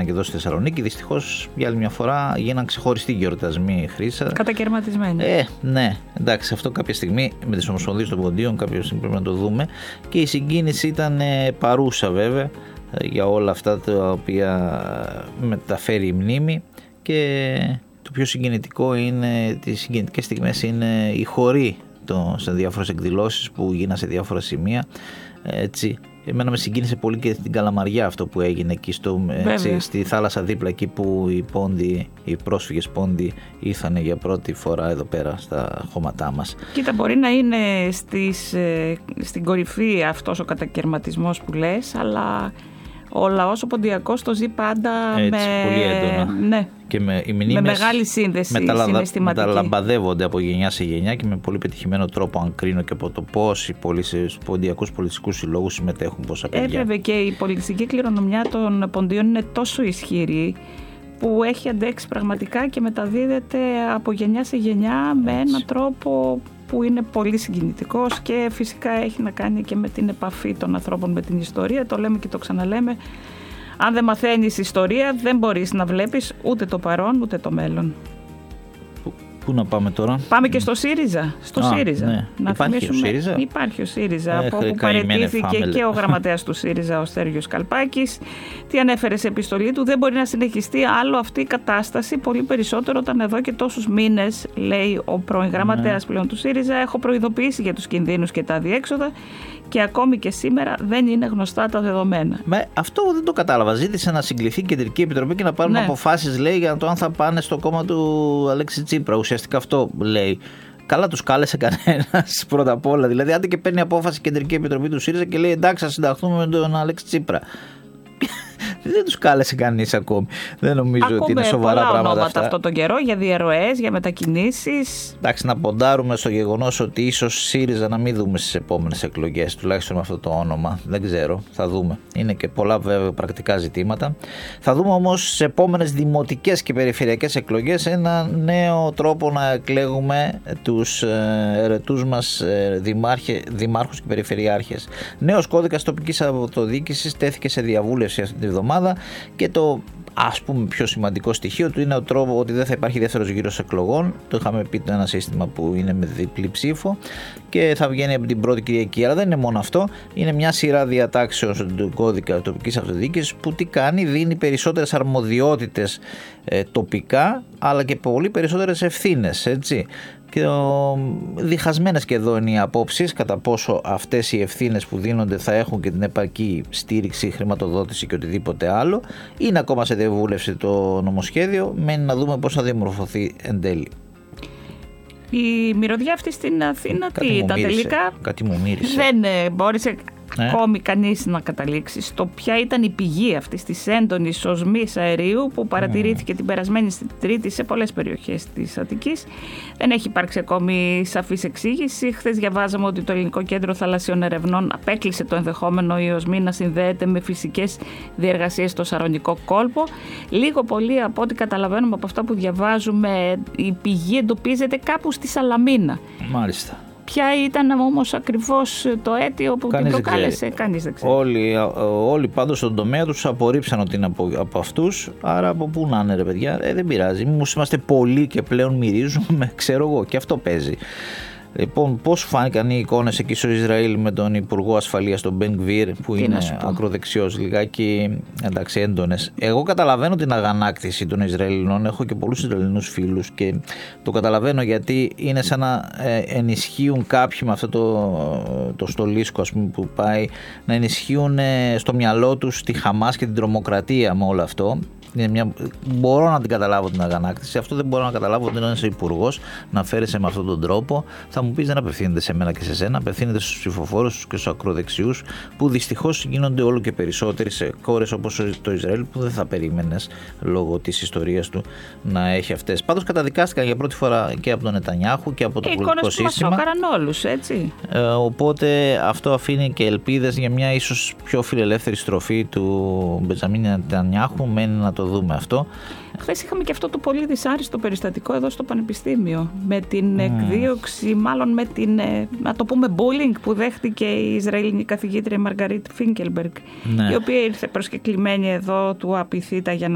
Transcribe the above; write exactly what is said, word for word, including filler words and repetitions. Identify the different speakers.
Speaker 1: και εδώ στη Θεσσαλονίκη. Δυστυχώς για άλλη μια φορά γίναν ξεχωριστοί γιορτασμοί, Χρύσα.
Speaker 2: Κατακαιρματισμένοι.
Speaker 1: Ε, ναι, εντάξει, αυτό κάποια στιγμή με τις Ομοσπονδίες των Ποντίων, κάποια στιγμή πρέπει να το δούμε. Και η συγκίνηση ήταν παρούσα βέβαια για όλα αυτά τα οποία μεταφέρει η μνήμη. Και το πιο συγκινητικό είναι, τις συγκινητικές στιγμές είναι οι χοροί σε διάφορες εκδηλώσεις που γίνανε σε διάφορα σημεία. Έτσι. Εμένα με συγκίνησε πολύ και στην Καλαμαριά αυτό που έγινε εκεί στο, έτσι, στη θάλασσα δίπλα, εκεί που οι πόντοι, οι πρόσφυγες πόντοι ήρθαν για πρώτη φορά εδώ πέρα στα χώματά μας.
Speaker 2: Κοίτα, μπορεί να είναι στις, στην κορυφή αυτός ο κατακαιρματισμός που λες, αλλά ο λαός ο ποντιακός το ζει πάντα
Speaker 1: έτσι,
Speaker 2: με...
Speaker 1: πολύ έντονα.
Speaker 2: Ναι.
Speaker 1: Και με, οι μνήμες
Speaker 2: με μεγάλη σύνδεση συναισθηματική.
Speaker 1: Μεταλαμπαδεύονται από γενιά σε γενιά και με πολύ πετυχημένο τρόπο, αν κρίνω και από το πώς οι ποντιακούς πολιτιστικούς συλλόγους συμμετέχουν, πόσα παιδιά.
Speaker 2: Έπρεπε και η πολιτιστική κληρονομιά των ποντίων είναι τόσο ισχυρή που έχει αντέξει πραγματικά και μεταδίδεται από γενιά σε γενιά με έτσι. έναν τρόπο που είναι πολύ συγκινητικός και φυσικά έχει να κάνει και με την επαφή των ανθρώπων με την ιστορία. Το λέμε και το ξαναλέμε. Αν δεν μαθαίνεις ιστορία, δεν μπορείς να βλέπεις ούτε το παρόν ούτε το μέλλον.
Speaker 1: Πού, πού να πάμε τώρα?
Speaker 2: Πάμε και στο ΣΥΡΙΖΑ. Στο
Speaker 1: Α,
Speaker 2: ΣΥΡΙΖΑ.
Speaker 1: Ναι.
Speaker 2: Να
Speaker 1: υπάρχει
Speaker 2: θυμίσουμε,
Speaker 1: ο ΣΥΡΙΖΑ.
Speaker 2: Υπάρχει ο ΣΥΡΙΖΑ,
Speaker 1: Έχε,
Speaker 2: από όπου παραιτήθηκε και ο γραμματέας του ΣΥΡΙΖΑ, ο Στέργιος Καλπάκης. Τι ανέφερε σε επιστολή του? Δεν μπορεί να συνεχιστεί άλλο αυτή η κατάσταση, πολύ περισσότερο όταν εδώ και τόσους μήνες, λέει ο πρώην γραμματέας ναι. πλέον του ΣΥΡΙΖΑ, έχω προειδοποιήσει για τους κινδύνους και τα αδιέξοδα. Και ακόμη και σήμερα δεν είναι γνωστά τα δεδομένα.
Speaker 1: Με αυτό δεν το κατάλαβα. Ζήτησε να συγκληθεί η Κεντρική Επιτροπή και να πάρουν ναι. αποφάσεις, λέει, για το αν θα πάνε στο κόμμα του Αλέξη Τσίπρα. Ουσιαστικά αυτό λέει. Καλά, τους κάλεσε κανένας πρώτα απ' όλα. Δηλαδή, άντε και παίρνει απόφαση η Κεντρική Επιτροπή του ΣΥΡΙΖΑ και λέει εντάξει, θα συνταχθούμε με τον Αλέξη Τσίπρα. Δεν τους κάλεσε κανείς ακόμη. Δεν νομίζω
Speaker 2: Ακούμε
Speaker 1: ότι είναι σοβαρά πράγματα αυτά.
Speaker 2: Αυτό τον καιρό για διαρροές, για μετακινήσεις.
Speaker 1: Εντάξει, να ποντάρουμε στο γεγονός ότι ίσως ΣΥΡΙΖΑ να μην δούμε στις επόμενες εκλογές, τουλάχιστον με αυτό το όνομα. Δεν ξέρω, θα δούμε. Είναι και πολλά βέβαια πρακτικά ζητήματα. Θα δούμε όμως στις επόμενες δημοτικές και περιφερειακές εκλογές ένα νέο τρόπο να εκλέγουμε τους ερετούς μας δημάρχους και περιφερειάρχες. Νέος κώδικας τοπικής αυτοδιοίκησης τέθηκε σε διαβούλευση αυτή τη εβδομάδα και το ας πούμε πιο σημαντικό στοιχείο του είναι ο τρόπο ότι δεν θα υπάρχει δεύτερος γύρος εκλογών. Το είχαμε πει, το ένα σύστημα που είναι με διπλή ψήφο και θα βγαίνει από την πρώτη Κυριακή. Αλλά δεν είναι μόνο αυτό, είναι μια σειρά διατάξεων στον κώδικα τοπικής αυτοδιοίκησης που τι κάνει, δίνει περισσότερες αρμοδιότητες ε, τοπικά αλλά και πολύ περισσότερες ευθύνες, έτσι. Και διχασμένες και εδώ είναι οι απόψεις κατά πόσο αυτές οι ευθύνες που δίνονται θα έχουν και την επαρκή στήριξη, χρηματοδότηση και οτιδήποτε άλλο. Είναι ακόμα σε διαβούλευση το νομοσχέδιο, μένει να δούμε πώς θα διαμορφωθεί εν τέλει.
Speaker 2: Η μυρωδιά αυτή στην Αθήνα
Speaker 1: κάτι
Speaker 2: τι ήταν τελικά?
Speaker 1: Κάτι μου μύρισε.
Speaker 2: Δεν ε, μπόρεσε
Speaker 1: Ε?
Speaker 2: ακόμη κανείς να καταλήξει στο ποια ήταν η πηγή αυτής της έντονης οσμής αερίου που παρατηρήθηκε mm. την περασμένη Τρίτη σε πολλές περιοχές της Αττικής. Δεν έχει υπάρξει ακόμη σαφής εξήγηση. Χθες διαβάζαμε ότι το Ελληνικό Κέντρο Θαλασσιών Ερευνών απέκλεισε το ενδεχόμενο η οσμή να συνδέεται με φυσικές διεργασίες στο Σαρωνικό κόλπο. Λίγο πολύ από ό,τι καταλαβαίνουμε από αυτά που διαβάζουμε, η πηγή εντοπίζεται κάπου στη Σαλαμίνα.
Speaker 1: Μάλιστα.
Speaker 2: Ποια ήταν όμως ακριβώς το αίτιο που
Speaker 1: κανείς
Speaker 2: την προκάλεσε, κανείς δεν ξέρει.
Speaker 1: Όλοι, όλοι πάντως στον τομέα τους απορρίψαν ότι είναι από, από αυτούς, άρα από πού να είναι ρε παιδιά, ε, δεν πειράζει. Μήπως είμαστε πολλοί και πλέον μυρίζουμε, ξέρω εγώ, και αυτό παίζει. Λοιπόν, πώς φάνηκαν οι εικόνες εκεί στο Ισραήλ με τον Υπουργό Ασφαλείας, τον Μπεν Γκβίρ, που τι είναι ακροδεξιός, λιγάκι εντάξει έντονες. Εγώ καταλαβαίνω την αγανάκτηση των Ισραηλινών, έχω και πολλούς Ισραηλινούς φίλους και το καταλαβαίνω γιατί είναι σαν να ενισχύουν κάποιοι με αυτό το, το στολίσκο ας πούμε, που πάει, να ενισχύουν στο μυαλό τους τη Χαμάς και την τρομοκρατία με όλο αυτό. Είναι μια... Μπορώ να την καταλάβω την αγανάκτηση. Αυτό δεν μπορώ να καταλάβω ότι είναι ένας υπουργός να φέρεσαι με αυτόν τον τρόπο. Θα μου πεις δεν απευθύνεται σε μένα και σε σένα, απευθύνεται στους ψηφοφόρους και στους ακροδεξιούς που δυστυχώς γίνονται όλο και περισσότεροι σε χώρες όπως το Ισραήλ που δεν θα περίμενες λόγω της ιστορίας του να έχει αυτές. Πάντως καταδικάστηκαν για πρώτη φορά και από τον Νετανιάχου και από το πολιτικό σύστημα.
Speaker 2: Εικόνες που μας σώκαραν όλους, έτσι.
Speaker 1: Ε, οπότε αυτό αφήνει και ελπίδες για μια ίσως πιο φιλελεύθερη στροφή του Μπεντζαμίν Νετανιάχου. Μένει να το δούμε αυτό.
Speaker 2: Χθες είχαμε και αυτό το πολύ δυσάρεστο περιστατικό εδώ στο Πανεπιστήμιο με την mm. εκδίωξη, μάλλον με την, να το πούμε, bullying που δέχτηκε η Ισραηλινή καθηγήτρια Μαργαρίτ Φίνκελμπεργκ, ναι. η οποία ήρθε προσκεκλημένη εδώ του ΑΠΙΘΙΤΑ για να